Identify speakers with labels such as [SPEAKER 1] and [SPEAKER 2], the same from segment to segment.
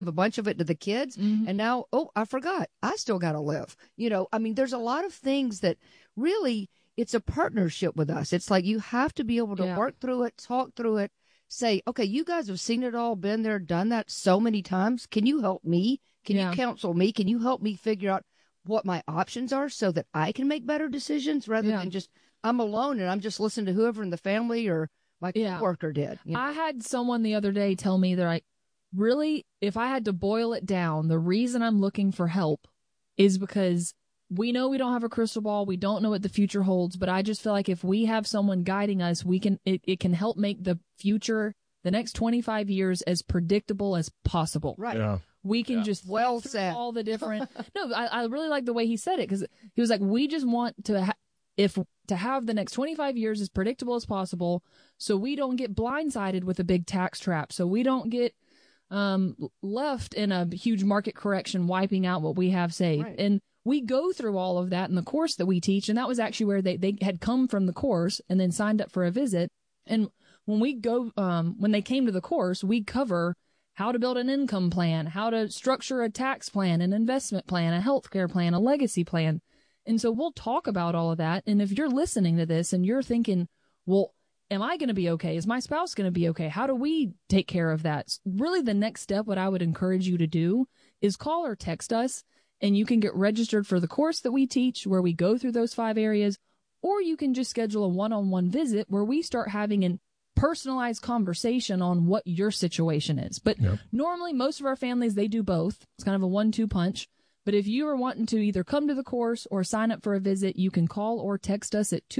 [SPEAKER 1] a bunch of it to the kids. And now, oh, I forgot. I still got to live. I mean, there's a lot of things that really, it's a partnership with us. It's like you have to be able to work through it, talk through it, say, okay, you guys have seen it all, been there, done that so many times. Can you help me? Can you counsel me? Can you help me figure out what my options are so that I can make better decisions rather than just I'm alone and I'm just listening to whoever in the family or my coworker did.
[SPEAKER 2] I had someone the other day tell me that really, if I had to boil it down, the reason I'm looking for help is because we know we don't have a crystal ball. We don't know what the future holds, but I just feel like if we have someone guiding us, it can help make the future, the next 25 years, as predictable as possible.
[SPEAKER 1] Right. Yeah.
[SPEAKER 2] We can just
[SPEAKER 1] well said
[SPEAKER 2] all the different. No, I really like the way he said it, because he was like, we just want to have the next 25 years as predictable as possible, so we don't get blindsided with a big tax trap, so we don't get left in a huge market correction, wiping out what we have saved.
[SPEAKER 1] Right.
[SPEAKER 2] And we go through all of that in the course that we teach, and that was actually where they had come from the course and then signed up for a visit. And when when they came to the course, we cover how to build an income plan, how to structure a tax plan, an investment plan, a healthcare plan, a legacy plan. And so we'll talk about all of that. And if you're listening to this and you're thinking, well, am I going to be okay? Is my spouse going to be okay? How do we take care of that? Really, the next step, what I would encourage you to do is call or text us, and you can get registered for the course that we teach where we go through those 5 areas, or you can just schedule a one-on-one visit where we start having a personalized conversation on what your situation is. But normally, most of our families, they do both. It's kind of a 1-2 punch. But if you are wanting to either come to the course or sign up for a visit, you can call or text us at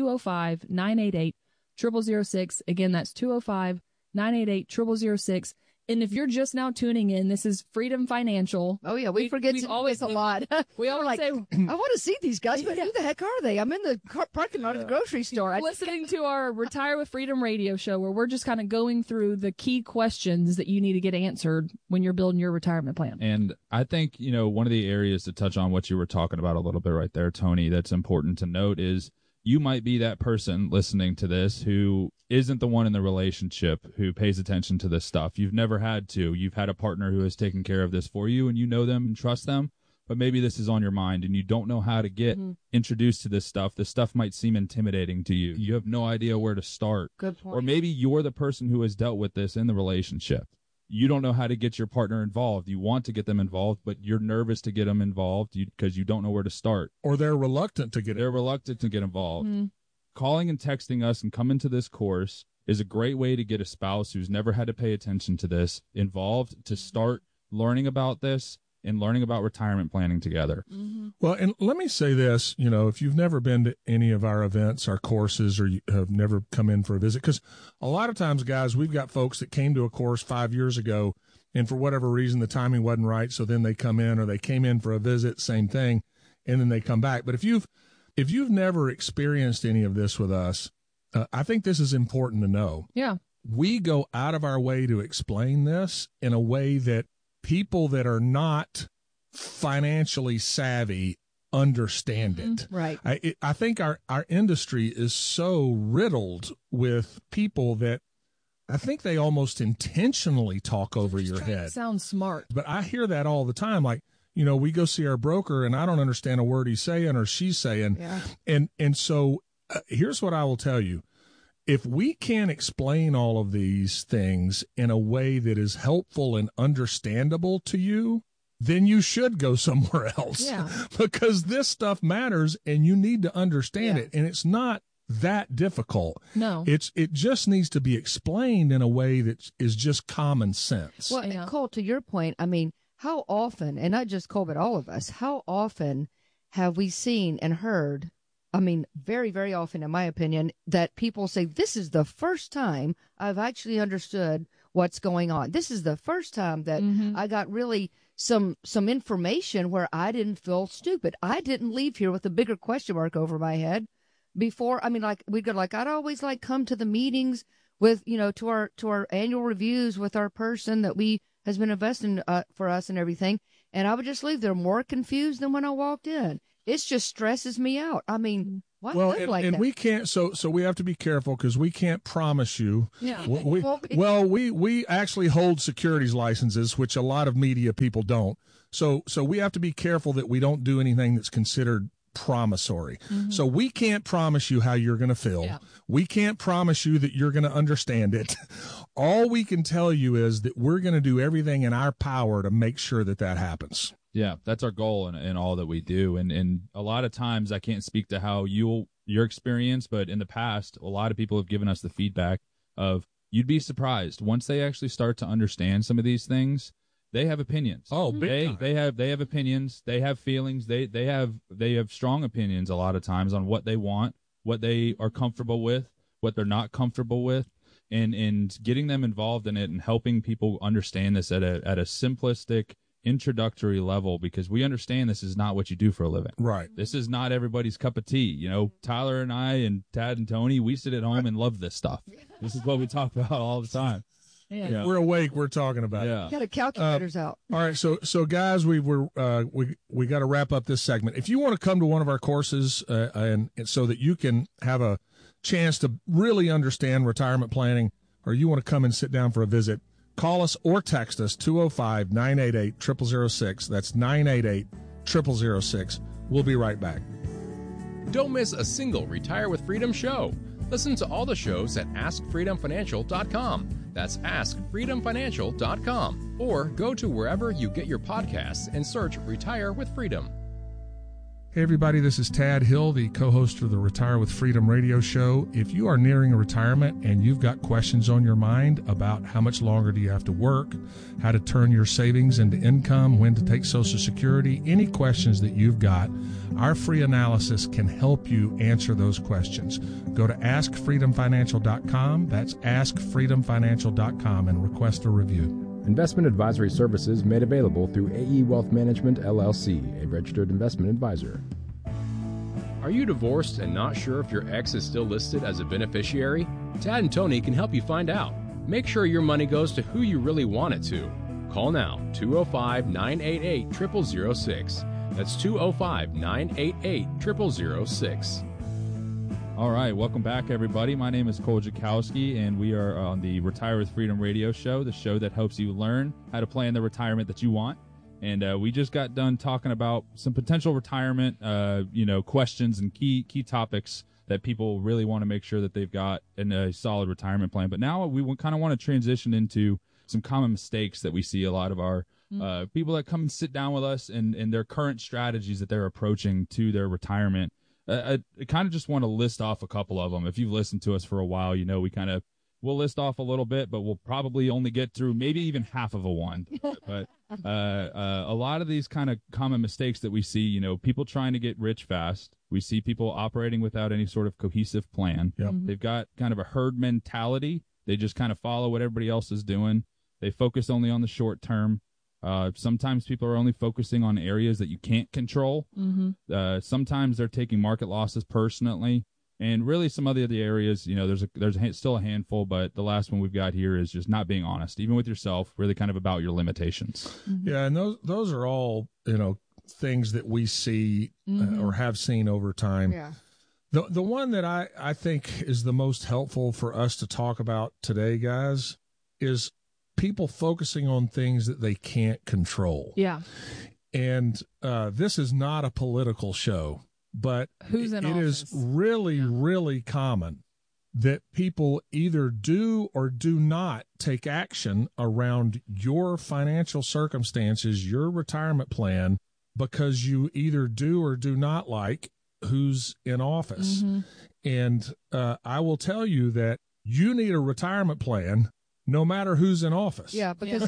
[SPEAKER 2] 205-988-0006. Again, that's 205-988-0006. And if you're just now tuning in, this is Freedom Financial.
[SPEAKER 1] Oh, yeah, we forget to always a lot.
[SPEAKER 2] We always say,
[SPEAKER 1] I want to see these guys, but who the heck are they? I'm in the parking lot of the grocery store.
[SPEAKER 2] Listening to our Retire with Freedom radio show, where we're just kind of going through the key questions that you need to get answered when you're building your retirement plan.
[SPEAKER 3] And I think, one of the areas to touch on what you were talking about a little bit right there, Tony, that's important to note is you might be that person listening to this who isn't the one in the relationship who pays attention to this stuff. You've never had to. You've had a partner who has taken care of this for you, and you know them and trust them, but maybe this is on your mind and you don't know how to get introduced to this stuff. This stuff might seem intimidating to you. You have no idea where to start.
[SPEAKER 1] Good point.
[SPEAKER 3] Or maybe you're the person who has dealt with this in the relationship. You don't know how to get your partner involved. You want to get them involved, but you're nervous to get them involved because you don't know where to start.
[SPEAKER 4] Or they're reluctant to get
[SPEAKER 3] involved. Calling and texting us and coming to this course is a great way to get a spouse who's never had to pay attention to this involved, to start learning about this and learning about retirement planning together.
[SPEAKER 4] Well, and let me say this, if you've never been to any of our events, our courses, or you have never come in for a visit, because a lot of times, guys, we've got folks that came to a course 5 years ago, and for whatever reason, the timing wasn't right, so then they come in, or they came in for a visit, same thing, and then they come back. But if you've never experienced any of this with us, I think this is important to know.
[SPEAKER 2] Yeah.
[SPEAKER 4] We go out of our way to explain this in a way that people that are not financially savvy understand it.
[SPEAKER 1] Right.
[SPEAKER 4] I think our industry is so riddled with people that I think they almost intentionally talk over your head.
[SPEAKER 2] Sounds smart.
[SPEAKER 4] But I hear that all the time. Like, we go see our broker and I don't understand a word he's saying or she's saying.
[SPEAKER 1] Yeah.
[SPEAKER 4] And so here's what I will tell you. If we can't explain all of these things in a way that is helpful and understandable to you, then you should go somewhere else.
[SPEAKER 2] Yeah.
[SPEAKER 4] Because this stuff matters and you need to understand it. And it's not that difficult.
[SPEAKER 2] No.
[SPEAKER 4] It just needs to be explained in a way that is just common sense.
[SPEAKER 1] Well, and Cole, to your point, I mean, how often, and not just Cole, but all of us, how often have we seen and heard, I mean, very, very often, in my opinion, that people say, this is the first time I've actually understood what's going on. This is the first time that I got really some information where I didn't feel stupid. I didn't leave here with a bigger question mark over my head before. I mean, like, I'd always come to the meetings with, to our annual reviews with our person that has been investing for us and everything. And I would just leave there more confused than when I walked in. It just stresses me out. I mean, Why
[SPEAKER 4] Well,
[SPEAKER 1] live like
[SPEAKER 4] and
[SPEAKER 1] that?
[SPEAKER 4] we can't. So we have to be careful because we can't promise you.
[SPEAKER 2] Yeah.
[SPEAKER 4] We actually hold securities licenses, which a lot of media people don't. So we have to be careful that we don't do anything that's considered promissory. So we can't promise you how you're going to feel.
[SPEAKER 2] Yeah.
[SPEAKER 4] We can't promise you that you're going to understand it. All we can tell you is that we're going to do everything in our power to make sure that happens.
[SPEAKER 3] Yeah, that's our goal in all that we do. And a lot of times I can't speak to how your experience, but in the past, a lot of people have given us the feedback of you'd be surprised once they actually start to understand some of these things. They have opinions.
[SPEAKER 4] Oh, big time.
[SPEAKER 3] They have opinions. They have feelings. They have strong opinions a lot of times on what they want, what they are comfortable with, what they're not comfortable with, and getting them involved in it and helping people understand this at a simplistic introductory level, because we understand this is not what you do for a living.
[SPEAKER 4] Right.
[SPEAKER 3] This is not everybody's cup of tea. You know, Tyler and I and Tad and Tony, we sit at home and love this stuff. This is what we talk about all the time.
[SPEAKER 2] Yeah.
[SPEAKER 4] We're awake. We're talking about it.
[SPEAKER 3] Yeah.
[SPEAKER 1] Got a calculators out.
[SPEAKER 4] All right, so guys, we got to wrap up this segment. If you want to come to one of our courses, and so that you can have a chance to really understand retirement planning, or you want to come and sit down for a visit, call us or text us 205-988-0006. That's 988-0006. We'll be right back.
[SPEAKER 5] Don't miss a single Retire with Freedom show. Listen to all the shows at AskFreedomFinancial.com. That's AskFreedomFinancial.com. Or go to wherever you get your podcasts and search Retire with Freedom.
[SPEAKER 4] Hey everybody, this is Tad Hill, the co-host of the Retire with Freedom radio show. If you are nearing a retirement and you've got questions on your mind about how much longer do you have to work, how to turn your savings into income, when to take Social Security, any questions that you've got, our free analysis can help you answer those questions. Go to AskFreedomFinancial.com, that's AskFreedomFinancial.com, and request a review.
[SPEAKER 6] Investment advisory services made available through AE Wealth Management, LLC, a registered investment advisor.
[SPEAKER 5] Are you divorced and not sure if your ex is still listed as a beneficiary? Tad and Tony can help you find out. Make sure your money goes to who you really want it to. Call now, 205-988-0006. That's 205-988-0006.
[SPEAKER 3] All right, welcome back, everybody. My name is Cole Jakowski, and we are on the Retire with Freedom radio show, the show that helps you learn how to plan the retirement that you want. And we just got done talking about some potential retirement, questions and key topics that people really want to make sure that they've got in a solid retirement plan. But now we kind of want to transition into some common mistakes that we see a lot of our people that come and sit down with us and their current strategies that they're approaching to their retirement. I kind of just want to list off a couple of them. If you've listened to us for a while, you know we'll list off a little bit, but we'll probably only get through maybe even half of a one. But a lot of these kind of common mistakes that we see, people trying to get rich fast. We see people operating without any sort of cohesive plan.
[SPEAKER 4] Yep.
[SPEAKER 3] They've got kind of a herd mentality. They just kind of follow what everybody else is doing. They focus only on the short term. Sometimes people are only focusing on areas that you can't control. Sometimes they're taking market losses personally, and really some other the areas, there's still a handful, but the last one we've got here is just not being honest, even with yourself, really kind of about your limitations.
[SPEAKER 4] Yeah, and those are all things that we see or have seen over time.
[SPEAKER 1] Yeah.
[SPEAKER 4] The one that I think is the most helpful for us to talk about today, guys, is people focusing on things that they can't control.
[SPEAKER 2] Yeah.
[SPEAKER 4] And this is not a political show, but
[SPEAKER 2] Who's in
[SPEAKER 4] it
[SPEAKER 2] office?
[SPEAKER 4] is really, really common that people either do or do not take action around your financial circumstances, your retirement plan, because you either do or do not like who's in office. And I will tell you that you need a retirement plan no matter who's in office.
[SPEAKER 1] Yeah, because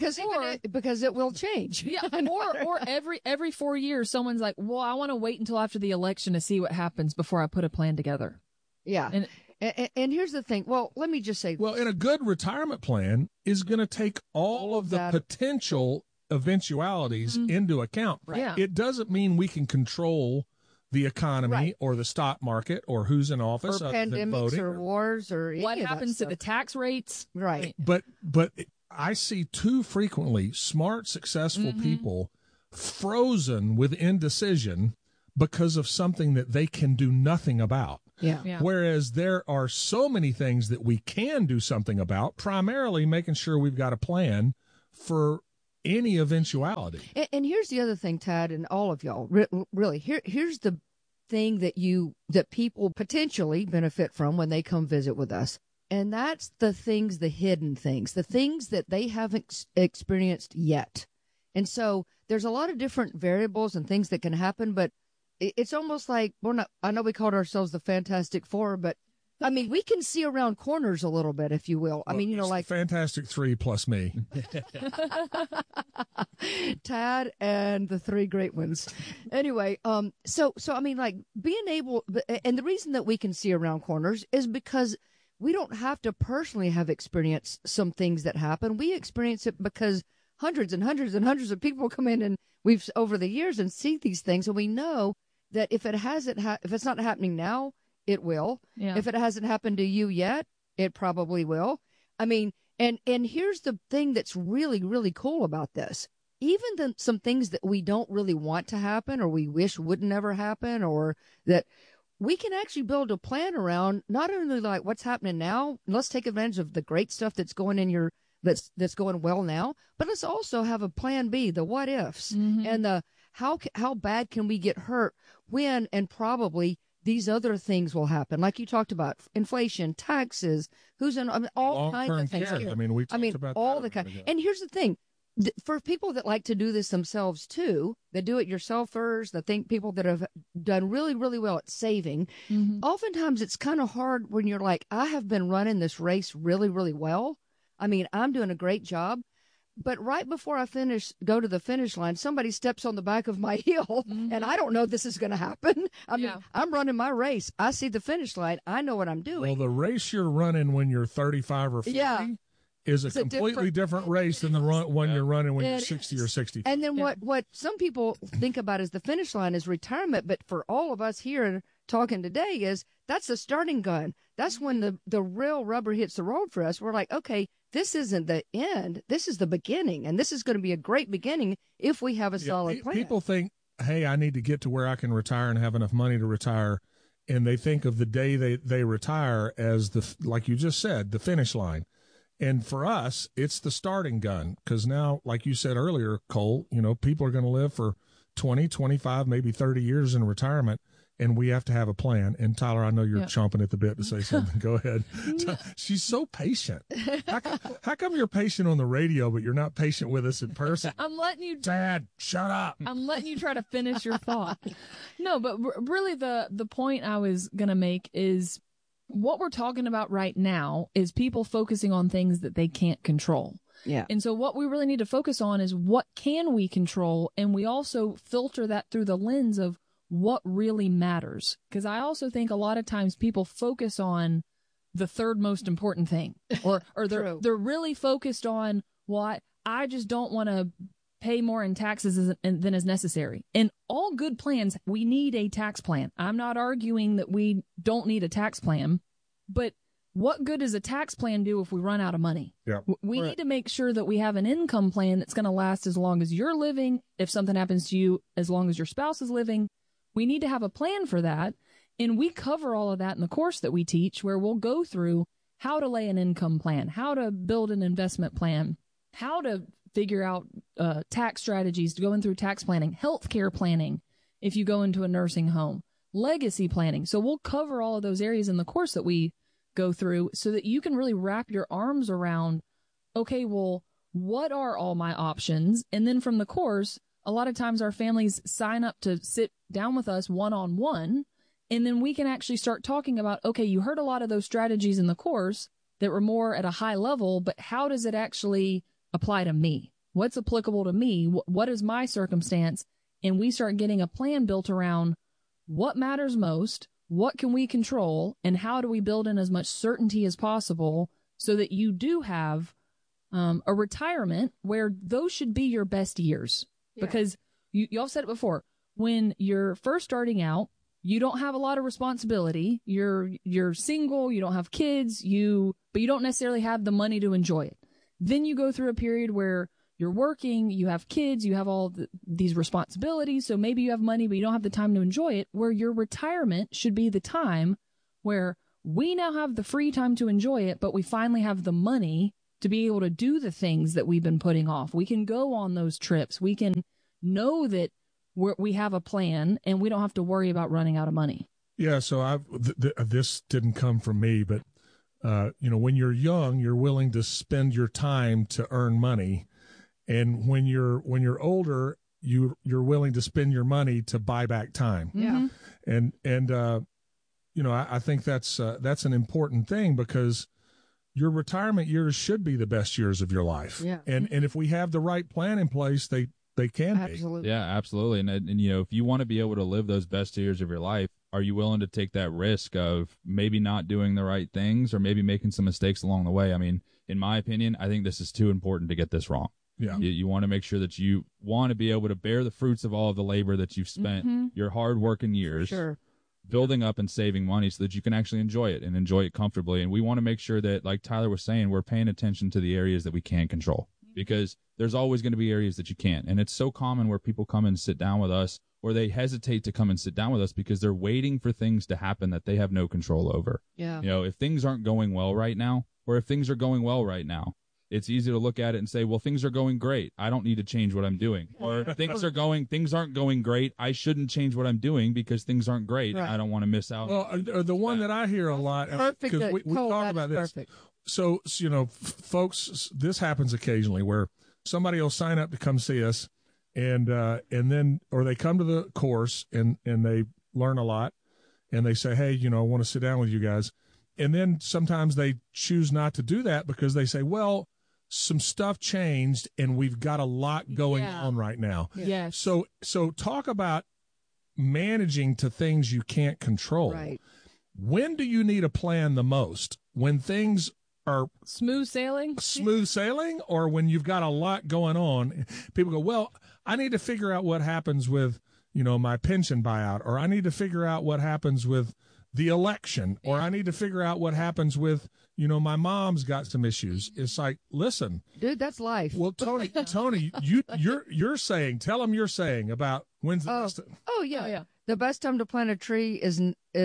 [SPEAKER 1] it will change.
[SPEAKER 2] Yeah, or every 4 years, someone's like, "Well, I want to wait until after the election to see what happens before I put a plan together."
[SPEAKER 1] Yeah, and here's the thing. Well, let me just say.
[SPEAKER 4] Well, and a good retirement plan is going to take all of the
[SPEAKER 1] that
[SPEAKER 4] potential eventualities into account.
[SPEAKER 1] Right.
[SPEAKER 2] Yeah.
[SPEAKER 4] It doesn't mean we can control the economy
[SPEAKER 1] Right.
[SPEAKER 4] or the stock market or who's in office
[SPEAKER 1] or
[SPEAKER 4] other than
[SPEAKER 1] pandemics
[SPEAKER 4] voting.
[SPEAKER 1] or wars or any
[SPEAKER 2] What
[SPEAKER 1] of that
[SPEAKER 2] happens to
[SPEAKER 1] stuff.
[SPEAKER 2] the tax rates?
[SPEAKER 1] Right.
[SPEAKER 4] But I see too frequently smart, successful people frozen with indecision because of something that they can do nothing about.
[SPEAKER 2] Yeah.
[SPEAKER 4] Whereas there are so many things that we can do something about, primarily making sure we've got a plan for any eventuality.
[SPEAKER 1] And here's the other thing, Tad, and all of y'all, really, here's the thing that people potentially benefit from when they come visit with us. And that's the hidden things, the things that they haven't experienced yet. And so there's a lot of different variables and things that can happen, but it's almost like I know we called ourselves the Fantastic Four, but I mean, we can see around corners a little bit, if you will. I mean, like
[SPEAKER 4] Fantastic Three plus me.
[SPEAKER 1] Tad and the three great ones. Anyway, so I mean, like being able, and the reason that we can see around corners is because we don't have to personally have experienced some things that happen. We experience it because hundreds and hundreds and hundreds of people come in and we've over the years and see these things, and we know that if it's not happening now, it will.
[SPEAKER 2] Yeah.
[SPEAKER 1] If it hasn't happened to you yet, it probably will. I mean, and here's the thing that's really, really cool about this. Even some things that we don't really want to happen or we wish would never happen, or that we can actually build a plan around, not only like what's happening now, let's take advantage of the great stuff that's going in that's going well now, but let's also have a plan B, the what ifs, and the how bad can we get hurt when and probably these other things will happen, like you talked about, inflation, taxes, all kinds of things.
[SPEAKER 4] Care. We talked about
[SPEAKER 1] all the kind. And here's the thing: for people that like to do this themselves too, the do-it-yourselfers, people that have done really, really well at saving, oftentimes it's kind of hard when you're like, I have been running this race really, really well. I mean, I'm doing a great job. But right before I go to the finish line, somebody steps on the back of my heel, and I don't know this is going to happen. I mean, I'm running my race. I see the finish line. I know what I'm doing.
[SPEAKER 4] Well, the race you're running when you're 35 or 40 is a completely different race than the one you're running when you're 60 or 65.
[SPEAKER 1] And then what some people think about as the finish line is retirement, but for all of us here talking today is that's the starting gun. That's when the real rubber hits the road for us. We're like, okay, this isn't the end. This is the beginning, and this is going to be a great beginning if we have a solid plan.
[SPEAKER 4] People think, hey, I need to get to where I can retire and have enough money to retire, and they think of the day they retire as like you just said, the finish line. And for us, it's the starting gun, because now, like you said earlier, Cole, people are going to live for 20, 25, maybe 30 years in retirement, and we have to have a plan. And Tyler, I know you're chomping at the bit to say something. Go ahead. She's so patient. How come you're patient on the radio, but you're not patient with us in person?
[SPEAKER 2] I'm letting you.
[SPEAKER 4] Dad, shut up.
[SPEAKER 2] I'm letting you try to finish your thought. No, but really the point I was going to make is what we're talking about right now is people focusing on things that they can't control.
[SPEAKER 1] Yeah.
[SPEAKER 2] And so what we really need to focus on is what can we control, and we also filter that through the lens of what really matters. Because I also think a lot of times people focus on the third most important thing, or they're really focused on what I just don't want to pay more in taxes than is necessary. In all good plans, we need a tax plan. I'm not arguing that we don't need a tax plan, but what good does a tax plan do if we run out of money?
[SPEAKER 4] Yeah.
[SPEAKER 2] We need to make sure that we have an income plan that's going to last as long as you're living. If something happens to you, as long as your spouse is living, we need to have a plan for that. And we cover all of that in the course that we teach, where we'll go through how to lay an income plan, how to build an investment plan, how to figure out tax strategies to going through tax planning, healthcare planning if you go into a nursing home, legacy planning. So we'll cover all of those areas in the course that we go through so that you can really wrap your arms around, okay, well, what are all my options? And then from the course, a lot of times our families sign up to sit down with us one-on-one, and then we can actually start talking about, okay, you heard a lot of those strategies in the course that were more at a high level, but how does it actually apply to me? What's applicable to me? What is my circumstance? And we start getting a plan built around what matters most, what can we control, and how do we build in as much certainty as possible so that you do have a retirement where those should be your best years. Yeah. Because y'all said it before, when you're first starting out, you don't have a lot of responsibility. You're single, you don't have kids, but you don't necessarily have the money to enjoy it. Then you go through a period where you're working, you have kids, you have all these responsibilities. So maybe you have money, but you don't have the time to enjoy it, where your retirement should be the time where we now have the free time to enjoy it, but we finally have the money to be able to do the things that we've been putting off. We can go on those trips. We can know that we have a plan and we don't have to worry about running out of money.
[SPEAKER 4] Yeah. So this didn't come from me, but when you're young, you're willing to spend your time to earn money. And when you're older, you're willing to spend your money to buy back time.
[SPEAKER 1] Yeah.
[SPEAKER 4] I think that's an important thing, because your retirement years should be the best years of your life.
[SPEAKER 1] Yeah.
[SPEAKER 4] And if we have the right plan in place, they can be.
[SPEAKER 1] Absolutely.
[SPEAKER 3] Yeah, absolutely. And if you want to be able to live those best years of your life, are you willing to take that risk of maybe not doing the right things or maybe making some mistakes along the way? I mean, in my opinion, I think this is too important to get this wrong.
[SPEAKER 4] Yeah.
[SPEAKER 3] You want to make sure that you want to be able to bear the fruits of all of the labor that you've spent, your hard working years, building up and saving money so that you can actually enjoy it and enjoy it comfortably. And we want to make sure that, like Tyler was saying, we're paying attention to the areas that we can control, because there's always going to be areas that you can't. And it's so common where people come and sit down with us, or they hesitate to come and sit down with us because they're waiting for things to happen that they have no control over.
[SPEAKER 1] Yeah.
[SPEAKER 3] If things aren't going well right now, or if things are going well right now, it's easy to look at it and say, well, things are going great. I don't need to change what I'm doing. Or things aren't going great. I shouldn't change what I'm doing because things aren't great.
[SPEAKER 1] Right.
[SPEAKER 3] I don't want to miss out.
[SPEAKER 4] Well, the one that I hear a lot, because we talk about this.
[SPEAKER 1] Perfect.
[SPEAKER 4] So, folks, this happens occasionally where somebody will sign up to come see us, and then, or they come to the course and they learn a lot, and they say, hey, I want to sit down with you guys. And then sometimes they choose not to do that because they say, well, some stuff changed and we've got a lot going on right now.
[SPEAKER 2] Yes.
[SPEAKER 4] So talk about managing to things you can't control.
[SPEAKER 1] Right.
[SPEAKER 4] When do you need a plan the most? When things are
[SPEAKER 2] smooth sailing,
[SPEAKER 4] or when you've got a lot going on? People go, well, I need to figure out what happens with, my pension buyout, or I need to figure out what happens with the election, or I need to figure out what happens with, my mom's got some issues. It's like, listen,
[SPEAKER 1] Dude, that's life.
[SPEAKER 4] well, Tony, you're saying, tell them you're saying about when's the best.
[SPEAKER 1] Oh yeah. The best time to plant a tree is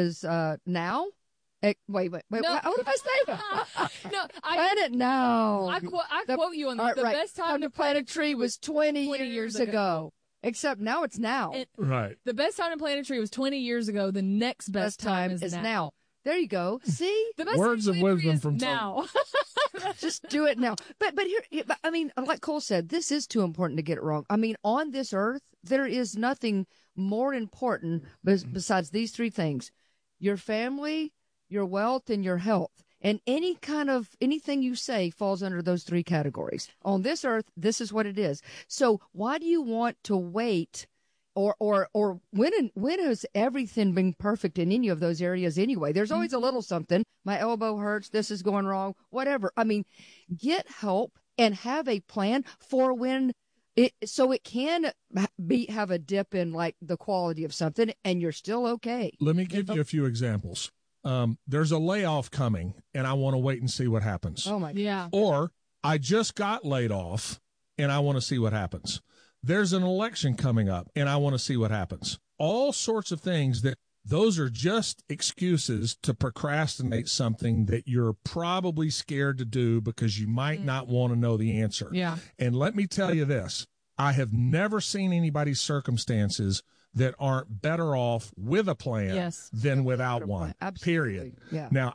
[SPEAKER 1] now. Wait.
[SPEAKER 2] No.
[SPEAKER 1] What did I say?
[SPEAKER 2] No,
[SPEAKER 1] Plant it now.
[SPEAKER 2] I quote you on this. The
[SPEAKER 1] right.
[SPEAKER 2] best time
[SPEAKER 1] to plant a tree was 20 years ago. Except now it's now.
[SPEAKER 4] Right.
[SPEAKER 2] The best time to plant a tree was 20 years ago. The next best time is now.
[SPEAKER 1] There you go. See?
[SPEAKER 2] The best
[SPEAKER 4] Words
[SPEAKER 2] time
[SPEAKER 4] of
[SPEAKER 2] to plant a tree
[SPEAKER 4] wisdom
[SPEAKER 2] is
[SPEAKER 4] from
[SPEAKER 2] now.
[SPEAKER 1] Just do it now. But here, I mean, like Cole said, this is too important to get it wrong. I mean, on this earth, there is nothing more important besides these three things: your family, your wealth, and your health. And anything you say falls under those three categories. On this earth, this is what it is. So why do you want to wait? Or when has everything been perfect in any of those areas anyway? There's always a little something. My elbow hurts. This is going wrong. Whatever. I mean, get help and have a plan for when so it can have a dip in like the quality of something, and you're still okay.
[SPEAKER 4] Let me give you a few examples. There's a layoff coming, and I want to wait and see what happens.
[SPEAKER 1] Oh my God.
[SPEAKER 2] Yeah.
[SPEAKER 4] Or I just got laid off, and I want to see what happens. There's an election coming up, and I want to see what happens. All sorts of things those are just excuses to procrastinate something that you're probably scared to do because you might not want to know the answer.
[SPEAKER 2] Yeah.
[SPEAKER 4] And let me tell you this, I have never seen anybody's circumstances that aren't better off with a plan than without one.
[SPEAKER 1] Absolutely.
[SPEAKER 4] Period.
[SPEAKER 1] Yeah.
[SPEAKER 4] Now,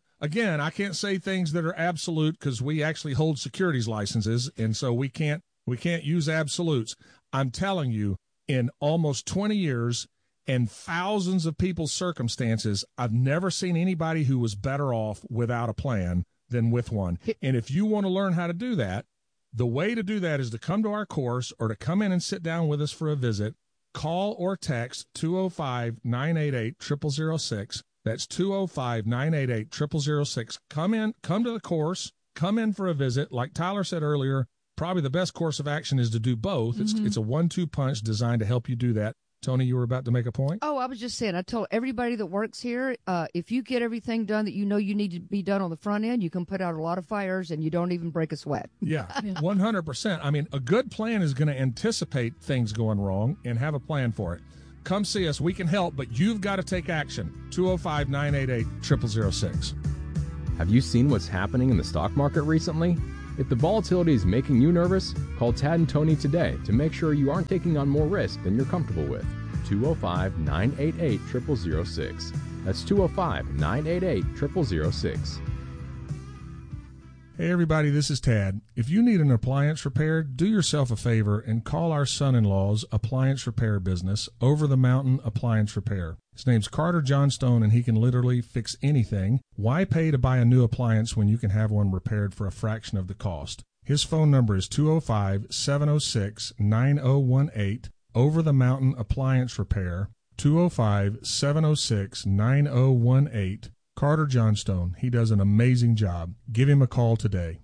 [SPEAKER 4] I can't say things that are absolute because we actually hold securities licenses, and so we can't use absolutes. I'm telling you, in almost 20 years and thousands of people's circumstances, I've never seen anybody who was better off without a plan than with one. And if you want to learn how to do that, the way to do that is to come to our course or to come in and sit down with us for a visit. Call or text 205-988-0006. That's 205-988-0006. Come to the course, come in for a visit. Like Tyler said earlier, probably the best course of action is to do both. It's a 1-2 punch designed to help you do that. Tony, you were about to make a point?
[SPEAKER 1] Oh, I was just saying, I told everybody that works here, if you get everything done that you know you need to be done on the front end, you can put out a lot of fires and you don't even break a sweat.
[SPEAKER 4] Yeah, 100%. I mean, a good plan is going to anticipate things going wrong and have a plan for it. Come see us. We can help, but you've got to take action. 205-988-0006.
[SPEAKER 5] Have you seen what's happening in the stock market recently? If the volatility is making you nervous, call Tad and Tony today to make sure you aren't taking on more risk than you're comfortable with. 205-988-0006. That's 205-988-0006.
[SPEAKER 4] Hey, everybody, this is Tad. If you need an appliance repaired, do yourself a favor and call our son-in-law's appliance repair business, Over the Mountain Appliance Repair. His name's Carter Johnstone, and he can literally fix anything. Why pay to buy a new appliance when you can have one repaired for a fraction of the cost? His phone number is 205-706-9018, Over the Mountain Appliance Repair, 205-706-9018. Carter Johnstone. He does an amazing job. Give him a call today,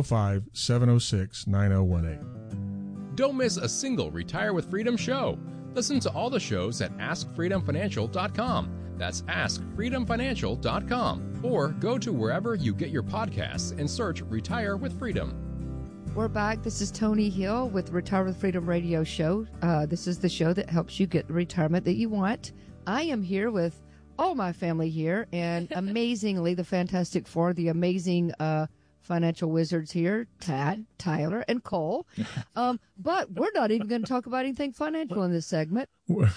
[SPEAKER 4] 205-706-9018.
[SPEAKER 5] Don't miss a single Retire with Freedom show. Listen to all the shows at AskFreedomFinancial.com. That's AskFreedomFinancial.com. Or go to wherever you get your podcasts and search Retire with Freedom.
[SPEAKER 1] We're back. This is Tony Hill with Retire with Freedom radio show. This is the show that helps you get the retirement that you want. I am here with all my family here, and amazingly, the Fantastic Four, the amazing financial wizards here, Tad, Tyler, and Cole. But we're not even going to talk about anything financial in this segment.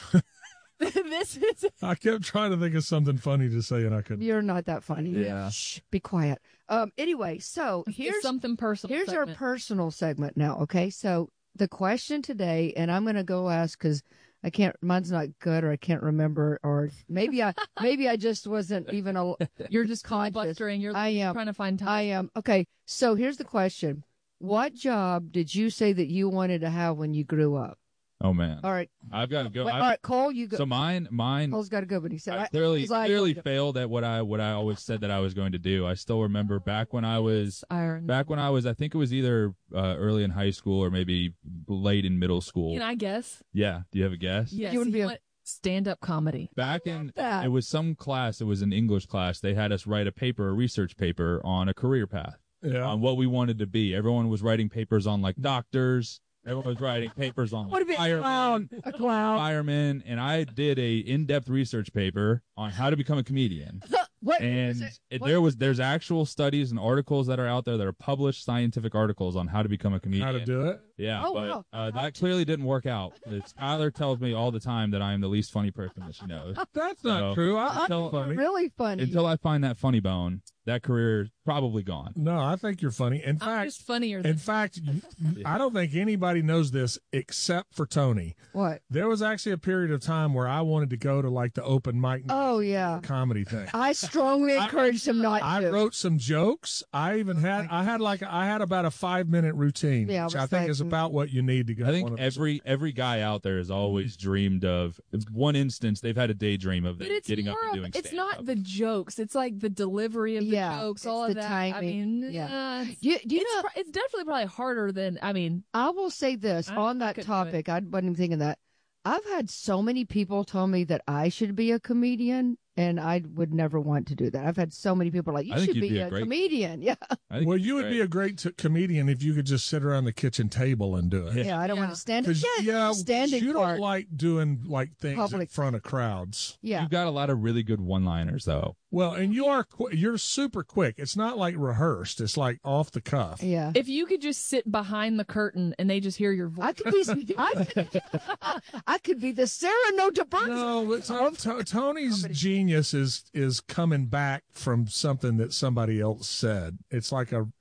[SPEAKER 2] This is
[SPEAKER 4] I kept trying to think of something funny to say, and I couldn't.
[SPEAKER 1] You're not that funny.
[SPEAKER 3] Yeah.
[SPEAKER 1] Shh, be quiet. Anyway, so here's
[SPEAKER 2] something personal.
[SPEAKER 1] Here's our
[SPEAKER 2] segment.
[SPEAKER 1] personal segment now, okay? So the question today, and I'm going to go ask because I can't, mine's not good, or I can't remember, or maybe I just wasn't even
[SPEAKER 2] You're just
[SPEAKER 1] conscious.
[SPEAKER 2] filibustering. You're
[SPEAKER 1] I am.
[SPEAKER 2] trying to find time.
[SPEAKER 1] I am. Okay, so here's the question. What job did you say that you wanted to have when you grew up?
[SPEAKER 3] Oh man.
[SPEAKER 1] All right.
[SPEAKER 3] I've got to go.
[SPEAKER 1] All right, Cole, you go.
[SPEAKER 3] So mine.
[SPEAKER 1] Cole's got to go, but he said,
[SPEAKER 3] I
[SPEAKER 1] I
[SPEAKER 3] clearly failed at what I always said that I was going to do. I still remember back when I was, I think it was either early in high school or maybe late in middle school.
[SPEAKER 2] Can I guess?
[SPEAKER 3] Yeah. Do you have a guess?
[SPEAKER 2] Yes.
[SPEAKER 1] You would be
[SPEAKER 2] stand-up comedy.
[SPEAKER 3] Back in,
[SPEAKER 1] that.
[SPEAKER 3] it was some class, it was an English class. They had us write a research paper on a career path, on what we wanted to be. Everyone was writing papers on like doctors. Everyone was writing papers on
[SPEAKER 1] What if it's a clown?
[SPEAKER 3] firemen, and I did a in-depth research paper on how to become a comedian.
[SPEAKER 1] What?
[SPEAKER 3] And
[SPEAKER 1] What?
[SPEAKER 3] there's actual studies and articles that are out there that are published scientific articles on how to become a comedian.
[SPEAKER 4] How to do it?
[SPEAKER 3] Yeah,
[SPEAKER 1] Oh,
[SPEAKER 3] but
[SPEAKER 1] wow.
[SPEAKER 3] that clearly didn't work out. Tyler tells me all the time that I am the least funny person that she knows.
[SPEAKER 4] That's not
[SPEAKER 3] So,
[SPEAKER 4] true.
[SPEAKER 1] I'm
[SPEAKER 4] funny.
[SPEAKER 1] really funny.
[SPEAKER 3] Until I find that funny bone, that career is probably gone.
[SPEAKER 4] No, I think you're funny. In
[SPEAKER 2] I'm
[SPEAKER 4] fact,
[SPEAKER 2] just funnier than
[SPEAKER 4] I don't think anybody knows this except for Tony.
[SPEAKER 1] What?
[SPEAKER 4] There was actually a period of time where I wanted to go to like the open mic
[SPEAKER 1] Oh, yeah.
[SPEAKER 4] comedy thing.
[SPEAKER 1] I strongly encourage him not
[SPEAKER 4] I
[SPEAKER 1] to.
[SPEAKER 4] wrote some jokes. I had about a 5-minute routine,
[SPEAKER 1] Yeah,
[SPEAKER 4] which I think is about what you need to go.
[SPEAKER 3] I think every guy out there has always dreamed of one instance. They've had a daydream of
[SPEAKER 2] But
[SPEAKER 3] them
[SPEAKER 2] it's
[SPEAKER 3] getting up
[SPEAKER 2] more
[SPEAKER 3] and
[SPEAKER 2] of,
[SPEAKER 3] doing
[SPEAKER 2] it's
[SPEAKER 3] stand-up.
[SPEAKER 2] not the jokes. It's like the delivery of the
[SPEAKER 1] Yeah,
[SPEAKER 2] jokes,
[SPEAKER 1] it's
[SPEAKER 2] all
[SPEAKER 1] the
[SPEAKER 2] of that.
[SPEAKER 1] timing.
[SPEAKER 2] I mean,
[SPEAKER 1] Yeah.
[SPEAKER 2] it's,
[SPEAKER 1] Do you know?
[SPEAKER 2] it's definitely probably harder than, I mean,
[SPEAKER 1] I will say this
[SPEAKER 2] I
[SPEAKER 1] on that
[SPEAKER 2] couldn't do
[SPEAKER 1] topic. I wasn't even thinking that. I've had so many people tell me that I should be a comedian, and I would never want to do that. I've had so many people like, you
[SPEAKER 3] I think
[SPEAKER 1] should
[SPEAKER 3] you'd
[SPEAKER 1] be
[SPEAKER 3] be
[SPEAKER 1] a
[SPEAKER 3] a great-
[SPEAKER 1] comedian. Yeah.
[SPEAKER 3] I think
[SPEAKER 4] Well,
[SPEAKER 3] it'd
[SPEAKER 4] you would be a great comedian if you could just sit around the kitchen table and do it.
[SPEAKER 1] Yeah. I don't want
[SPEAKER 2] Yeah.
[SPEAKER 1] to stand.
[SPEAKER 4] 'Cause,
[SPEAKER 1] Yeah. Standing
[SPEAKER 4] you don't
[SPEAKER 1] part.
[SPEAKER 4] like doing like things in
[SPEAKER 1] Public.
[SPEAKER 4] front of crowds.
[SPEAKER 1] Yeah.
[SPEAKER 3] You've got a lot of really good one-liners, though.
[SPEAKER 4] Well, and you're super quick. It's not like rehearsed. It's like off the cuff.
[SPEAKER 1] Yeah.
[SPEAKER 2] if you could just sit behind the curtain and they just hear your voice.
[SPEAKER 1] I could be. I could be the Sarah Notaberg.
[SPEAKER 4] No, but Tony's genius is coming back from something that somebody else said. It's like a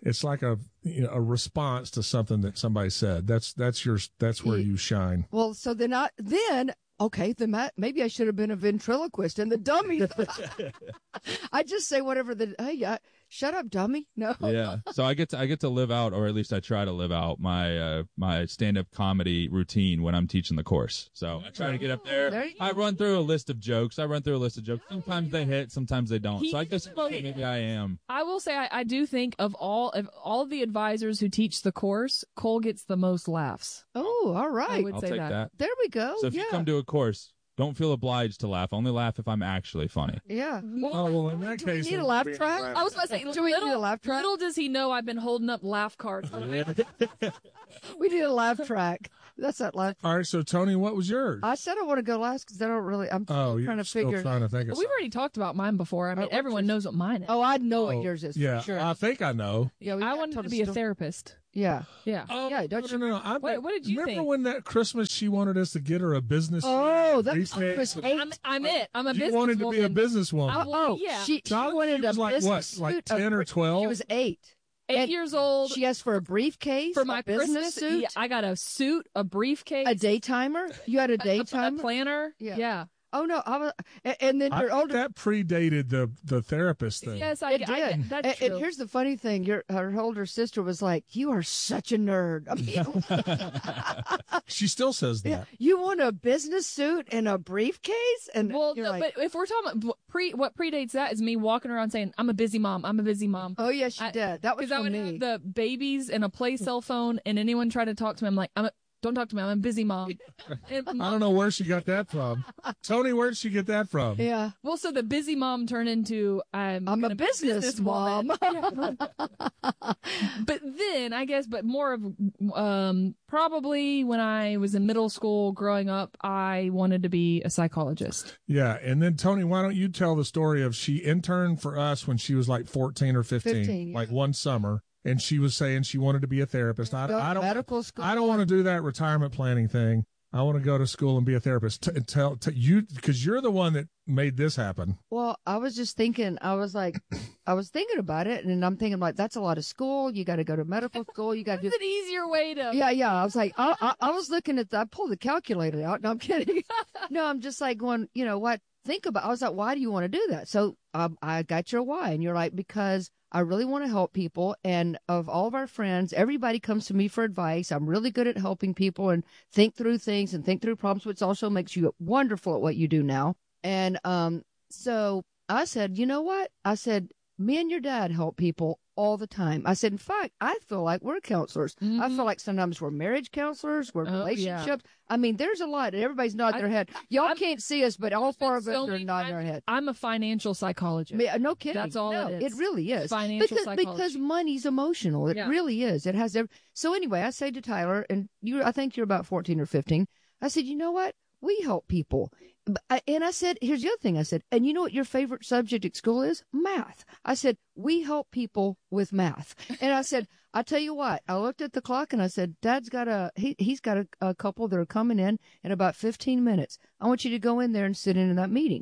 [SPEAKER 4] a response to something that somebody said. That's where you shine.
[SPEAKER 1] Well, so then okay, then maybe I should have been a ventriloquist and the dummy. I just say whatever Shut up, dummy. No.
[SPEAKER 3] Yeah. So I get to live out, or at least I try to live out my my stand-up comedy routine when I'm teaching the course. So I try to get up there. I run through a list of jokes. Sometimes they hit, sometimes they don't. So I guess maybe I am.
[SPEAKER 2] I will say I do think of all of the advisors who teach the course, Cole gets the most laughs.
[SPEAKER 1] Oh, all right.
[SPEAKER 2] I would
[SPEAKER 3] I'll
[SPEAKER 2] say
[SPEAKER 3] take
[SPEAKER 2] that.
[SPEAKER 3] that.
[SPEAKER 1] There we go.
[SPEAKER 3] So if you come to a course, don't feel obliged to laugh. Only laugh if I'm actually funny.
[SPEAKER 1] Yeah.
[SPEAKER 4] Oh, well, in that
[SPEAKER 1] Do we
[SPEAKER 4] case,
[SPEAKER 1] need a laugh track?
[SPEAKER 2] I was about to say,
[SPEAKER 1] Do we need a laugh track?
[SPEAKER 2] little does he know I've been holding up laugh cards.
[SPEAKER 1] We need a laugh track. That's that laugh.
[SPEAKER 4] All right, so Tony, what was yours?
[SPEAKER 1] I said I want to go last because I don't really. I'm
[SPEAKER 4] you're
[SPEAKER 1] trying to
[SPEAKER 4] still
[SPEAKER 1] figure.
[SPEAKER 4] trying to think of
[SPEAKER 2] We've already talked about mine before. I mean,
[SPEAKER 1] what's
[SPEAKER 2] everyone
[SPEAKER 1] yours?
[SPEAKER 2] knows what mine is.
[SPEAKER 1] Oh, I know what yours is.
[SPEAKER 4] Yeah,
[SPEAKER 1] For sure.
[SPEAKER 4] I think I know.
[SPEAKER 1] Yeah,
[SPEAKER 2] I wanted to be a therapist.
[SPEAKER 1] Yeah.
[SPEAKER 2] Yeah.
[SPEAKER 1] Yeah, don't you-
[SPEAKER 4] No.
[SPEAKER 2] What did you
[SPEAKER 4] remember
[SPEAKER 2] think?
[SPEAKER 4] when that Christmas she wanted us to get her a business?
[SPEAKER 1] Oh, that
[SPEAKER 4] briefcase?
[SPEAKER 1] was eight.
[SPEAKER 2] I'm it. I'm a
[SPEAKER 4] You
[SPEAKER 2] businesswoman.
[SPEAKER 4] wanted to be a businesswoman.
[SPEAKER 1] Oh,
[SPEAKER 2] yeah.
[SPEAKER 1] She
[SPEAKER 4] Charlie,
[SPEAKER 1] wanted
[SPEAKER 4] she was
[SPEAKER 1] a
[SPEAKER 4] like,
[SPEAKER 1] business
[SPEAKER 4] what, like
[SPEAKER 1] suit
[SPEAKER 4] 10 or 12?
[SPEAKER 1] She was 8.
[SPEAKER 2] 8 years old.
[SPEAKER 1] She asked for a briefcase
[SPEAKER 2] For my
[SPEAKER 1] a business
[SPEAKER 2] Christmas
[SPEAKER 1] suit,
[SPEAKER 2] Yeah, I got a suit, a briefcase,
[SPEAKER 1] a daytimer. You had a
[SPEAKER 2] a
[SPEAKER 1] daytimer.
[SPEAKER 2] planner.
[SPEAKER 1] Yeah.
[SPEAKER 2] Yeah.
[SPEAKER 1] Oh no, I was, and then
[SPEAKER 4] I
[SPEAKER 1] your
[SPEAKER 4] think
[SPEAKER 1] older.
[SPEAKER 4] that predated the therapist thing.
[SPEAKER 2] Yes,
[SPEAKER 1] It did.
[SPEAKER 2] That's
[SPEAKER 1] And
[SPEAKER 2] true.
[SPEAKER 1] here's the funny thing: her older sister was like, "You are such a nerd." I mean,
[SPEAKER 4] She still says that.
[SPEAKER 1] yeah, you want a business suit and a briefcase, and
[SPEAKER 2] Well,
[SPEAKER 1] you're
[SPEAKER 2] no,
[SPEAKER 1] like,
[SPEAKER 2] but if we're talking about what predates that is me walking around saying, I'm a busy mom. I'm a busy mom.
[SPEAKER 1] "Oh yes, she did." That was
[SPEAKER 2] Because I
[SPEAKER 1] for
[SPEAKER 2] would
[SPEAKER 1] me.
[SPEAKER 2] have the babies and a play cell phone, and anyone try to talk to me, I'm like, don't talk to me. I'm a busy mom. And
[SPEAKER 4] I don't know where she got that from. Tony, where'd she get that from?
[SPEAKER 1] Yeah,
[SPEAKER 2] well, so the busy mom turned into I'm
[SPEAKER 1] a business mom.
[SPEAKER 2] But then I guess, but more of probably when I was in middle school growing up, I wanted to be a psychologist.
[SPEAKER 4] Yeah, and then Tony, why don't you tell the story of she interned for us when she was like 14 or 15,
[SPEAKER 1] 15, yeah.
[SPEAKER 4] like one summer, and she was saying she wanted to be a therapist. I don't
[SPEAKER 1] medical school.
[SPEAKER 4] I don't want to do that retirement planning thing. I want to go to school and be a therapist. Tell you, because you're the one that made this happen.
[SPEAKER 1] Well, I was just thinking, I was thinking about it, and I'm thinking, like, that's a lot of school. You got to go to medical school. You got to do.
[SPEAKER 2] It's an easier way to.
[SPEAKER 1] Yeah. I was like, I was looking at I pulled the calculator out. No, I'm kidding. No, I'm just like going, you know what? Think about, I was like, why do you want to do that? So I got your why. And you're like, because I really want to help people. And of all of our friends, everybody comes to me for advice. I'm really good at helping people and think through things and think through problems, which also makes you wonderful at what you do now. And so I said, you know what? I said, me and your dad help people all the time. I said, in fact, I feel like we're counselors.
[SPEAKER 2] Mm-hmm.
[SPEAKER 1] I feel like sometimes we're marriage counselors, we're
[SPEAKER 2] Oh,
[SPEAKER 1] relationships. I mean, there's a lot. Everybody's nodding their head. Y'all can't see us, but all four of us are nodding our head.
[SPEAKER 2] I'm a financial psychologist.
[SPEAKER 1] No kidding.
[SPEAKER 2] That's all
[SPEAKER 1] no,
[SPEAKER 2] it is.
[SPEAKER 1] It really is.
[SPEAKER 2] Financial psychology.
[SPEAKER 1] Because money's emotional. It
[SPEAKER 2] Yeah.
[SPEAKER 1] really is. It has So anyway, I say to Tyler, and I think you're about 14 or 15. I said, you know what? We help people. And I said, here's the other thing I said, and you know what your favorite subject at school is? Math. I said, we help people with math. And I said, I tell you what, I looked at the clock and I said, Dad's got he's got a couple that are coming in about 15 minutes. I want you to go in there and sit in that meeting.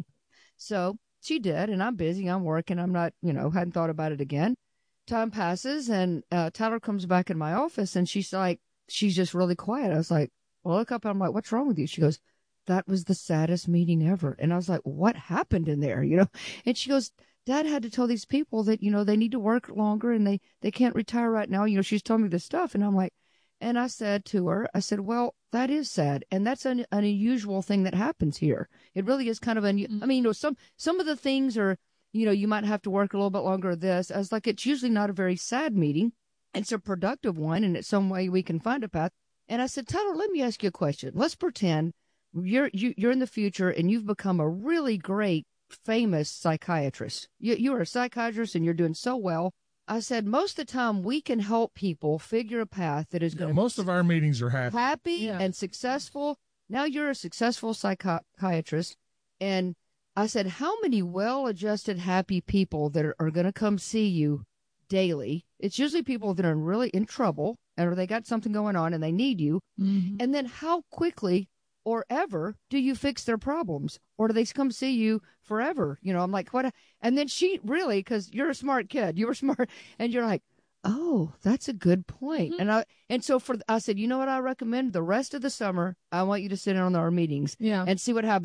[SPEAKER 1] So she did, and I'm busy, I'm working, I'm not, hadn't thought about it again. Time passes, and Tyler comes back in my office, and she's just really quiet. I was like, well, look up, and I'm like, what's wrong with you? She goes, that was the saddest meeting ever. And I was like, what happened in there? And she goes, Dad had to tell these people that, they need to work longer and they can't retire right now. She's telling me this stuff. And I'm like, and I said to her, I said, well, that is sad. And that's an unusual thing that happens here. It really is kind of unusual. I mean, some of the things are, you might have to work a little bit longer of this. I was like, it's usually not a very sad meeting. It's a productive one. And it's some way we can find a path. And I said, Tyler, let me ask you a question. Let's pretend you're in the future and you've become a really great, famous psychiatrist. You're a psychiatrist and you're doing so well. I said, most of the time we can help people figure a path that is going to
[SPEAKER 4] most of our meetings are happy.
[SPEAKER 1] and successful. Now you're a successful psychiatrist. And I said, how many well-adjusted, happy people that are going to come see you daily? It's usually people that are really in trouble or they got something going on and they need you.
[SPEAKER 2] Mm-hmm.
[SPEAKER 1] And then how quickly or ever do you fix their problems? Or do they come see you forever? I'm like, what? And then she really, because you're a smart kid, you were smart, and you're like, oh, that's a good point.
[SPEAKER 2] Mm-hmm.
[SPEAKER 1] And so I said, you know what I recommend? The rest of the summer, I want you to sit in on our meetings
[SPEAKER 2] Yeah.
[SPEAKER 1] and see what happens.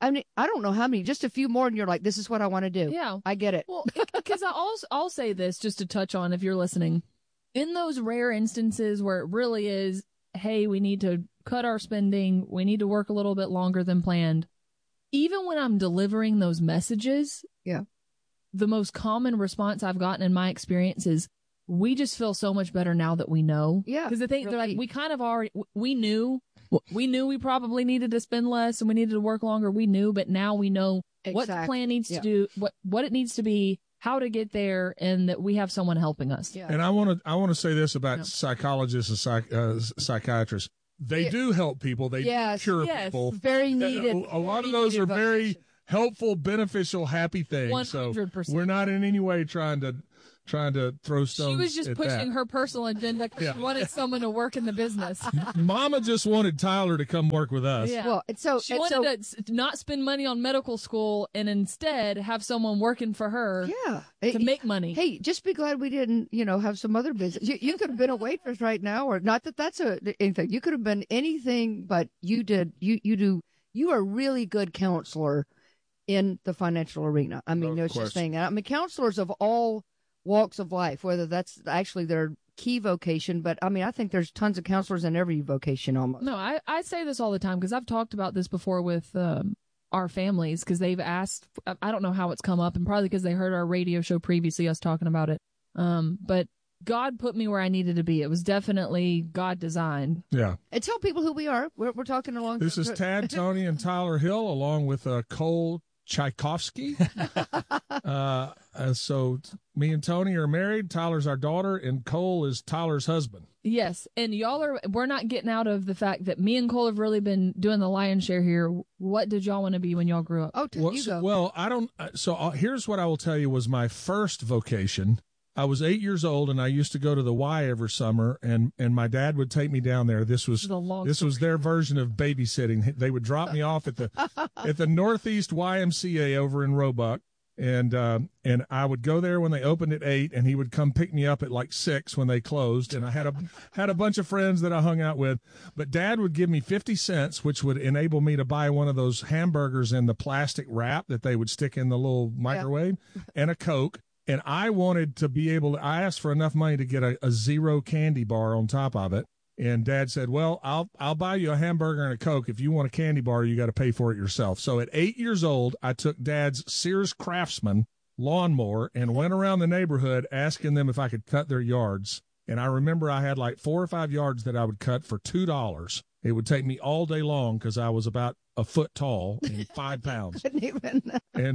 [SPEAKER 1] I mean, I don't know how many, just a few more, and you're like, this is what I want to do.
[SPEAKER 2] Yeah.
[SPEAKER 1] I get it.
[SPEAKER 2] Well, because I'll say this just to touch on if you're listening. In those rare instances where it really is, hey, we need to cut our spending, we need to work a little bit longer than planned. Even when I'm delivering those messages,
[SPEAKER 1] Yeah.
[SPEAKER 2] the most common response I've gotten in my experience is, we just feel so much better now that we know.
[SPEAKER 1] Yeah,
[SPEAKER 2] Because they're like,
[SPEAKER 1] relief.
[SPEAKER 2] we kind of already, we knew we probably needed to spend less and we needed to work longer. We knew, but now we know what the
[SPEAKER 1] Exactly.
[SPEAKER 2] plan needs
[SPEAKER 1] Yeah.
[SPEAKER 2] to do, what it needs to be, how to get there, and that we have someone helping us.
[SPEAKER 1] Yeah.
[SPEAKER 4] And I want to say this about
[SPEAKER 2] No.
[SPEAKER 4] psychologists and psychiatrists. They do help people. They
[SPEAKER 1] Yes,
[SPEAKER 4] cure
[SPEAKER 2] yes.
[SPEAKER 4] people.
[SPEAKER 1] Very needed.
[SPEAKER 4] A lot of
[SPEAKER 1] very
[SPEAKER 4] those are
[SPEAKER 1] needed
[SPEAKER 4] very
[SPEAKER 1] vocation.
[SPEAKER 4] helpful, beneficial, happy things. So
[SPEAKER 2] 100%.
[SPEAKER 4] we're not in any way trying to throw stones.
[SPEAKER 2] She was just
[SPEAKER 4] at
[SPEAKER 2] pushing
[SPEAKER 4] that.
[SPEAKER 2] her personal agenda because
[SPEAKER 4] Yeah.
[SPEAKER 2] she wanted someone to work in the business.
[SPEAKER 4] Mama just wanted Tyler to come work with us.
[SPEAKER 2] Yeah.
[SPEAKER 1] Well, it's so
[SPEAKER 2] She
[SPEAKER 1] it's so,
[SPEAKER 2] wanted to not spend money on medical school and instead have someone working for her
[SPEAKER 1] yeah.
[SPEAKER 2] to make money.
[SPEAKER 1] Hey, just be glad we didn't, have some other business. You could have been a waitress right now, or not that that's anything. You could have been anything, but you did. You are a really good counselor in the financial arena. I mean,
[SPEAKER 4] Of
[SPEAKER 1] there's
[SPEAKER 4] course.
[SPEAKER 1] this thing. I mean, counselors of all walks of life, whether that's actually their key vocation, but I mean, I think there's tons of counselors in every vocation almost.
[SPEAKER 2] No, I say this all the time because I've talked about this before with our families because they've asked. I don't know how it's come up, and probably because they heard our radio show previously, us talking about it. But God put me where I needed to be. It was definitely God designed.
[SPEAKER 4] Yeah.
[SPEAKER 1] And tell people who we are. We're talking along.
[SPEAKER 4] This is Tad, Tony, and Tyler Hill, along with Cole Tchaikovsky. So me and Tony are married. Tyler's our daughter, and Cole is Tyler's husband.
[SPEAKER 2] Yes, and we're not getting out of the fact that me and Cole have really been doing the lion's share here. What did y'all want to be when y'all grew up?
[SPEAKER 1] Oh, you go.
[SPEAKER 4] Well, I don't. So here's what I will tell you was my first vocation. I was 8 years old, and I used to go to the Y every summer, and my dad would take me down there. This was their version of babysitting. They would drop me off at the Northeast YMCA over in Roebuck, and I would go there when they opened at 8, and he would come pick me up at like 6 when they closed. And I had a bunch of friends that I hung out with, but Dad would give me 50 cents, which would enable me to buy one of those hamburgers in the plastic wrap that they would stick in the little microwave, and a Coke. And I wanted to be able to, I asked for enough money to get a zero candy bar on top of it. And Dad said, well, I'll buy you a hamburger and a Coke. If you want a candy bar, you got to pay for it yourself. So at 8 years old, I took Dad's Sears Craftsman lawnmower and went around the neighborhood asking them if I could cut their yards. And I remember I had like 4 or 5 yards that I would cut for $2. It would take me all day long because I was about a foot tall and 5 pounds.
[SPEAKER 1] Couldn't even.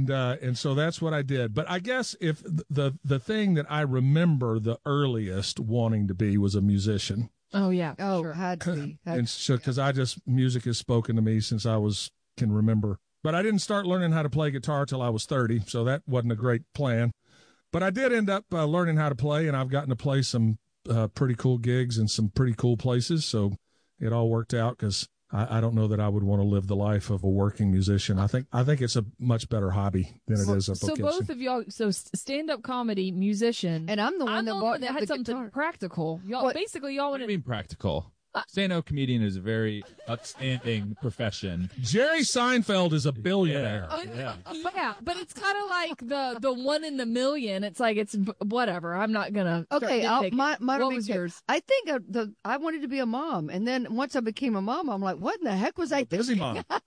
[SPEAKER 4] And so that's what I did. But I guess if the thing that I remember the earliest wanting to be was a musician.
[SPEAKER 2] Oh yeah.
[SPEAKER 1] Oh,
[SPEAKER 2] sure.
[SPEAKER 1] had to be.
[SPEAKER 4] And so, because music has spoken to me since I can remember. But I didn't start learning how to play guitar till I was 30, so that wasn't a great plan. But I did end up learning how to play, and I've gotten to play some pretty cool gigs in some pretty cool places. So it all worked out because I don't know that I would want to live the life of a working musician. I think it's a much better hobby than it is a
[SPEAKER 2] So
[SPEAKER 4] vocation.
[SPEAKER 2] both of y'all, stand-up comedy, musician,
[SPEAKER 1] And I'm the one that bought
[SPEAKER 2] had
[SPEAKER 1] the
[SPEAKER 2] something
[SPEAKER 1] guitar.
[SPEAKER 2] practical. Y'all
[SPEAKER 1] What?
[SPEAKER 2] basically y'all
[SPEAKER 3] What do
[SPEAKER 2] wanted.
[SPEAKER 3] you mean practical? Stand-up comedian is a very upstanding profession.
[SPEAKER 4] Jerry Seinfeld is a billionaire.
[SPEAKER 2] Yeah, but it's kind of like the one in the million. It's like whatever. I'm not gonna. start
[SPEAKER 1] Okay,
[SPEAKER 2] nitpicking.
[SPEAKER 1] mine
[SPEAKER 2] What
[SPEAKER 1] will
[SPEAKER 2] was
[SPEAKER 1] be-
[SPEAKER 2] yours?
[SPEAKER 1] I think I wanted to be a mom, and then once I became a mom, I'm like, what in the heck was I
[SPEAKER 4] Busy
[SPEAKER 1] thinking?
[SPEAKER 4] mom.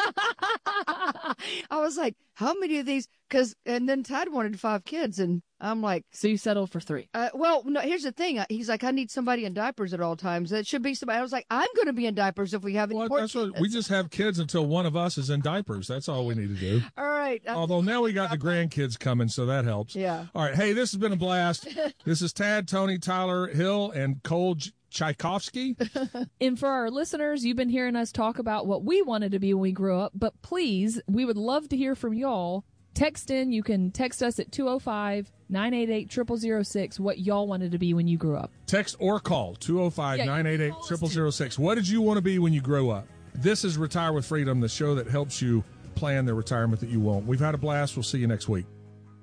[SPEAKER 1] I was like, how many of these? And then Tad wanted 5 kids, and I'm like,
[SPEAKER 2] So you settled for 3.
[SPEAKER 1] well, no. Here's the thing. He's like, I need somebody in diapers at all times. That should be somebody. I was like, I'm going to be in diapers if we have any
[SPEAKER 4] Well,
[SPEAKER 1] more
[SPEAKER 4] that's what,
[SPEAKER 1] kids.
[SPEAKER 4] we just have kids until one of us is in diapers. That's all we need to do.
[SPEAKER 1] All right.
[SPEAKER 4] Although now we got the grandkids coming, so that helps.
[SPEAKER 1] Yeah.
[SPEAKER 4] All right. Hey, this has been a blast. This is Tad, Tony, Tyler Hill, and Cole Tchaikovsky.
[SPEAKER 2] And for our listeners, you've been hearing us talk about what we wanted to be when we grew up, but please, we would love to hear from y'all. Text in. You can text us at 205-988-0006 what y'all wanted to be when you grew up.
[SPEAKER 4] Text or call 205-988-0006. What did you want to be when you grew up? This is Retire with Freedom, the show that helps you plan the retirement that you want. We've had a blast. We'll see you next week.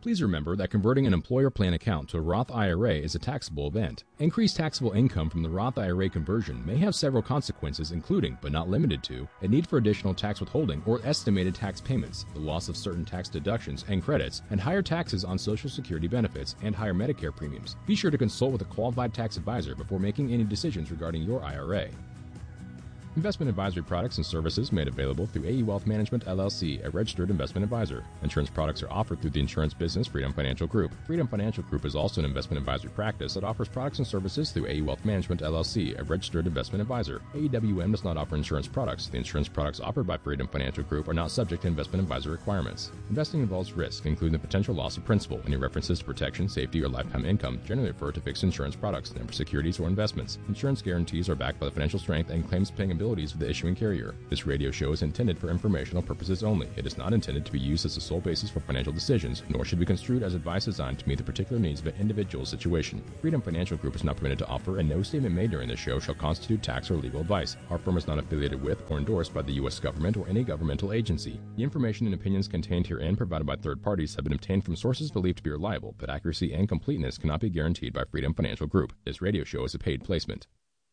[SPEAKER 5] Please remember that converting an employer plan account to a Roth IRA is a taxable event. Increased taxable income from the Roth IRA conversion may have several consequences, including, but not limited to, a need for additional tax withholding or estimated tax payments, the loss of certain tax deductions and credits, and higher taxes on Social Security benefits and higher Medicare premiums. Be sure to consult with a qualified tax advisor before making any decisions regarding your IRA. Investment advisory products and services made available through AE Wealth Management, LLC, a registered investment advisor. Insurance products are offered through the insurance business Freedom Financial Group. Freedom Financial Group is also an investment advisory practice that offers products and services through AE Wealth Management, LLC, a registered investment advisor. AEWM does not offer insurance products. The insurance products offered by Freedom Financial Group are not subject to investment advisor requirements. Investing involves risk, including the potential loss of principal. Any references to protection, safety, or lifetime income generally refer to fixed insurance products, never securities or investments. Insurance guarantees are backed by the financial strength and claims-paying abilities of the issuing carrier. This radio show is intended for informational purposes only. It is not intended to be used as the sole basis for financial decisions, nor should be construed as advice designed to meet the particular needs of an individual situation. Freedom Financial Group is not permitted to offer, and no statement made during this show shall constitute tax or legal advice. Our firm is not affiliated with or endorsed by the U.S. government or any governmental agency. The information and opinions contained herein provided by third parties have been obtained from sources believed to be reliable, but accuracy and completeness cannot be guaranteed by Freedom Financial Group. This radio show is a paid placement.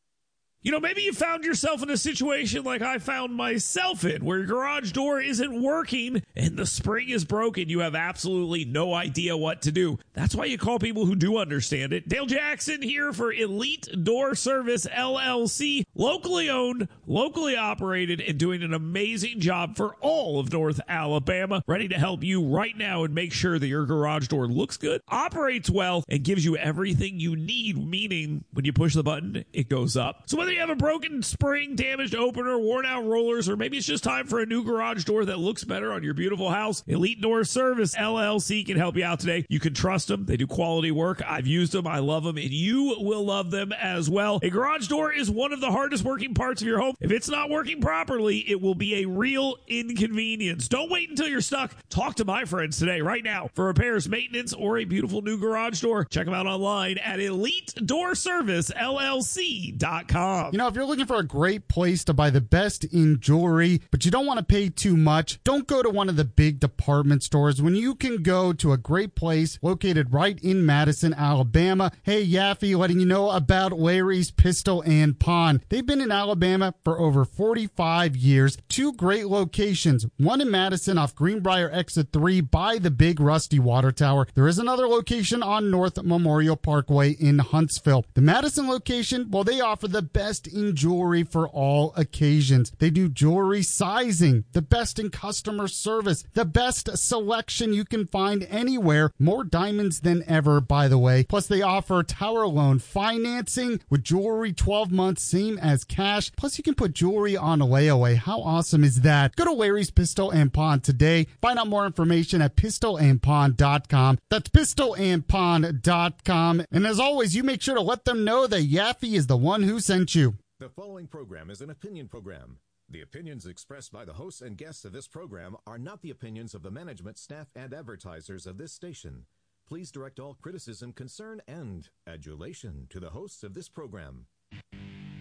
[SPEAKER 7] You know, maybe you found yourself in a situation like I found myself in, where your garage door isn't working and the spring is broken. You have absolutely no idea what to do. That's why you call people who do understand it. Dale Jackson here for Elite Door Service, LLC. Locally owned, locally operated, and doing an amazing job for all of North Alabama. Ready to help you right now and make sure that your garage door looks good, operates well, and gives you everything you need, meaning when you push the button, it goes up. So whether you have a broken spring, damaged opener, worn out rollers, or maybe it's just time for a new garage door that looks better on your beautiful house, Elite Door Service LLC can help you out today. You can trust them. They do quality work. I've used them. I love them, and you will love them as well. A garage door is one of the hardest working parts of your home. If it's not working properly, it will be a real inconvenience. Don't wait until you're stuck. Talk to my friends today, right now, for repairs, maintenance, or a beautiful new garage door. Check them out online at EliteDoorServiceLLC.com.
[SPEAKER 8] You know, if you're looking for a great place to buy the best in jewelry, but you don't want to pay too much, don't go to one of the big department stores when you can go to a great place located right in Madison, Alabama. Hey, Yaffe, letting you know about Larry's Pistol and Pawn. They've been in Alabama for over 45 years. Two great locations, one in Madison off Greenbrier Exit 3 by the big rusty water tower. There is another location on North Memorial Parkway in Huntsville. The Madison location, well, they offer the best in jewelry for all occasions. They do jewelry sizing, the best in customer service, the best selection you can find anywhere, more diamonds than ever, by the way. Plus, they offer tower loan financing with jewelry 12 months, same as cash. Plus, you can put jewelry on a layaway. How awesome is that? Go to Larry's Pistol and Pawn today. Find out more information at pistolandpawn.com. That's pistolandpawn.com. And as always, you make sure to let them know that Yaffe is the one who sent you.
[SPEAKER 9] The following program is an opinion program. The opinions expressed by the hosts and guests of this program are not the opinions of the management, staff, and advertisers of this station. Please direct all criticism, concern, and adulation to the hosts of this program.